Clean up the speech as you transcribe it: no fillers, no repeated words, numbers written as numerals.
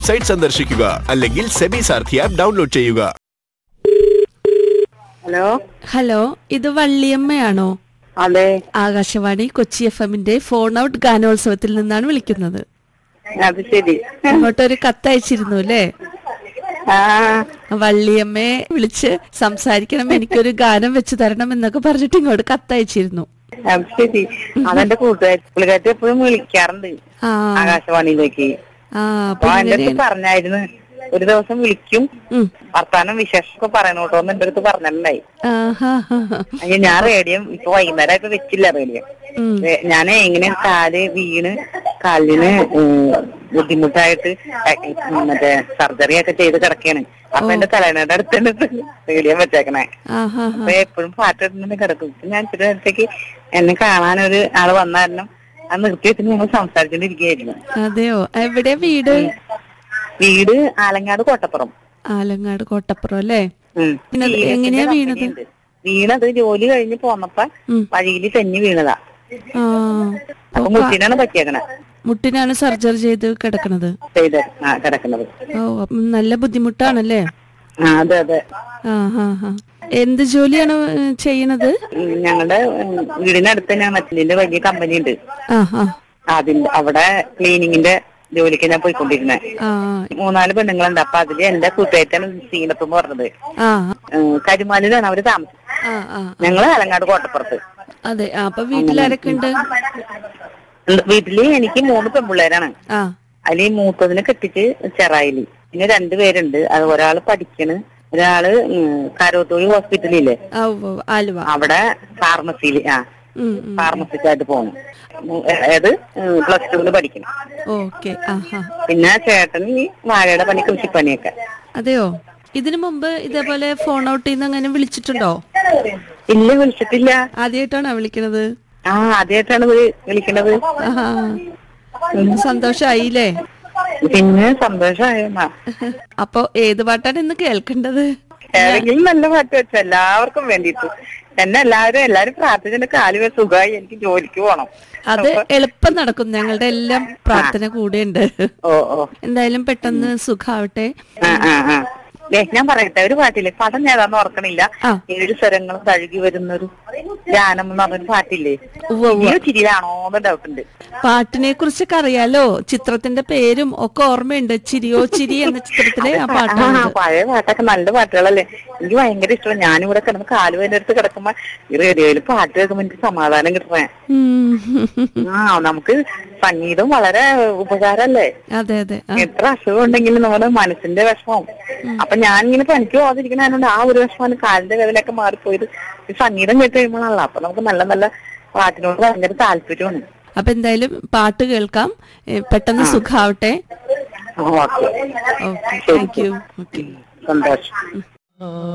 Site സന്ദർശിക്കുക അല്ലെങ്കിൽ SEBI Saarthi app download ചെയ്യുക. ഹലോ, ഇത് വള്ളിയമ്മയാണോ? അതെ, ആകാശവാണി കൊച്ചി FM-ന്റെ ഫോൺ ഔട്ട് ഗാനോത്സവത്തിൽ നിന്നാണ് വിളിക്കുന്നത്. അത് ശരി. അങ്ങോട്ടൊരു കത്തയച്ചിരുന്നു അല്ലേ? വള്ളിയമ്മയെ വിളിച്ച് സംസാരിക്കണം, എനിക്കൊരു ഗാനം വെച്ച് തരണം എന്നൊക്കെ പറഞ്ഞിട്ട് ഇങ്ങോട്ട് കത്തയച്ചിരുന്നു. അത് ശരി. അതെന്റെ കൂട്ടുകാരി എപ്പോഴും വിളിക്കാറുണ്ട് ആകാശവാണിയിലേക്ക്. അപ്പൊ എന്റെ അടുത്ത് പറഞ്ഞായിരുന്നു ഒരു ദിവസം വിളിക്കും, വർത്താനം വിശേഷമൊക്കെ പറയണോട്ടോ എന്ന് എന്റെ അടുത്ത് പറഞ്ഞിട്ടുണ്ടായി. ഞാൻ റേഡിയോ ഇപ്പൊ വൈകുന്നേരം ഇപ്പൊ വെച്ചില്ല റേഡിയോ. ഞാൻ എങ്ങനെ കാലിന് ബുദ്ധിമുട്ടായിട്ട് മറ്റേ സർജറി ഒക്കെ ചെയ്ത് കിടക്കാണ്. അപ്പൊ എന്റെ തലേണയുടെ അടുത്ത് റേഡിയോ വെച്ചേക്കണേ. അപ്പൊ എപ്പോഴും പാട്ടിട്ട് കിടക്കും. ഞാൻ ഇച്ചിരി നേരത്തേക്ക് എന്നെ കാണാനൊരു ആള് വന്ന കാരണം അത് നിർത്തി വെച്ചിട്ട് ഞങ്ങൾ സംസാരിച്ചോണ്ടിരിക്കുകയായിരുന്നു. അതെയോ? എവിടെ വീട്? വീട് ആലങ്ങാട് കോട്ടപ്പുറം. ആലങ്ങാട് കോട്ടപ്പുറം അല്ലേ? എങ്ങനെയാ വീണത് ജോലി കഴിഞ്ഞ് പോന്നപ്പോ വഴിയിൽ തെന്നി വീണതാ. അപ്പൊ മുട്ടിനാണ് പറ്റിയേക്കണേ. മുട്ടിനാണ് സർജറി ചെയ്ത് കിടക്കണത്. ഓ, നല്ല ബുദ്ധിമുട്ടാണല്ലേ? അതെ അതെ. എന്ത് ജോലിയാണ് ചെയ്യണത്? ഞങ്ങളുടെ വീടിനടുത്ത് ഞാൻ മറ്റിന്റെ വലിയ കമ്പനി ഉണ്ട്. അവിടെ ക്ലീനിങ്ങിന്റെ ജോലിക്ക് ഞാൻ പോയിക്കൊണ്ടിരുന്നേ. 3-4 പെണ്ണുങ്ങളുണ്ട്. അപ്പൊ അതില് എന്റെ കൂട്ടുകാരിയാണ് സീനത്ത് എന്ന് പറഞ്ഞത്. കരുമാലിലാണ് അവര് താമസം. ഞങ്ങള് ആലങ്ങാട് കോട്ടപ്പുറത്ത്. അതെ. അപ്പൊ വീട്ടിലാരൊക്കെ ഉണ്ട്? വീട്ടില് എനിക്ക് 3 പെൺപിള്ളേരാണ്. അതില് മൂത്തതിനെ കെട്ടിച്ച് ചെറായില്. പിന്നെ 2 പേരുണ്ട്. അത് ഒരാള് പഠിക്കണ്, ഒരാള് കാരോത്തോഴി ഹോസ്പിറ്റലില്ലേ അവിടെ ഫാർമസിയില് ഫാർമസിസ്റ്റായിട്ട് പോകണം. അതായത് +2 പഠിക്കണം. പിന്നെ ചേട്ടന് വാഴയുടെ പണി, കൃഷിപ്പണിയൊക്കെ. അതെയോ? ഇതിനു മുമ്പ് ഇതേപോലെ ഫോൺ ഔട്ട് ചെയ്യുന്ന അങ്ങനെ വിളിച്ചിട്ടുണ്ടോ? ഇല്ല, വിളിച്ചിട്ടില്ല. ആദ്യമായിട്ടാണോ വിളിക്കണത്? ആദ്യമായിട്ടാണ് വിളിക്കണത്. സന്തോഷായില്ലേ? പിന്നെ സന്തോഷമായ. അപ്പൊ ഏത് പാട്ടാണ് ഇന്ന് കേൾക്കേണ്ടത്? ഏതെങ്കിലും നല്ല പാട്ട് വെച്ച എല്ലാവർക്കും വേണ്ടിട്ട്. എന്നെ എല്ലാരും പ്രാർത്ഥിച്ചെന്റെ കാലുവേ സുഖമായി, എനിക്ക് ജോലിക്ക് പോണം. അത് എളുപ്പം നടക്കും. ഞങ്ങളുടെ എല്ലാം പ്രാർത്ഥന കൂടെയുണ്ട്. എന്തായാലും പെട്ടെന്ന് സുഖാവട്ടെ. ഞാൻ പറയട്ടെ, ഒരു പാട്ടില്ലേ, പദം ഏതാന്ന് ഓർക്കണില്ല. 7 സ്വരങ്ങളും തഴുകി വരുന്നൊരു ഗാനം എന്ന് പറഞ്ഞൊരു പാട്ടില്ലേ, ചിരിയാണോന്ന് ഡൗട്ട് ഉണ്ട്. പാട്ടിനെ കുറിച്ചൊക്കെ അറിയാലോ, ചിത്രത്തിന്റെ പേരും ഒക്കെ ഓർമ്മയുണ്ട്. ചിരിയോ ചിരി എന്ന ചിത്രത്തിലെ ആ പാട്ടാണ്. പഴയ പാട്ടൊക്കെ നല്ല പാട്ടുകളല്ലേ, എനിക്ക് ഭയങ്കര ഇഷ്ടമാണ്. ഞാനിവിടെ കിടന്ന് കാലുവേന്റെ അടുത്ത് കിടക്കുമ്പോ ഈ റേഡിയോയില് പാട്ട് കേൾക്കുമ്പോ എനിക്ക് സമാധാനം കിട്ടണേ. നമുക്ക് സംഗീതം വളരെ ഉപകാരല്ലേ. അതെ അതെ. എത്ര അസുഖം ഉണ്ടെങ്കിലും നമ്മുടെ മനസ്സിന്റെ വിഷമം. അപ്പൊ ഞാനിങ്ങനെ പണിക്ക് പോകാതിരിക്കണതുകൊണ്ട് ആ ഒരു വിഷമാണ്, കാലിന്റെ വേദനയൊക്കെ മാറിപ്പോയത് ഈ സംഗീതം കേട്ട് കഴിയുമ്പോഴാണല്ലോ. അപ്പൊ നമുക്ക് നല്ല നല്ല പാട്ടിനോട് ഭയങ്കര താല്പര്യമാണ്. അപ്പൊ എന്തായാലും പാട്ട് കേൾക്കാം. പെട്ടെന്ന് സുഖാവട്ടെ. Okay, thank you. സന്തോഷം.